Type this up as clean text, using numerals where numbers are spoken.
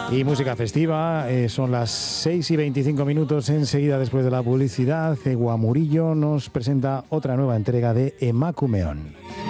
Y música festiva, son las 6:25. Enseguida, después de la publicidad, Ewa Murillo nos presenta otra nueva entrega de Emakumeon.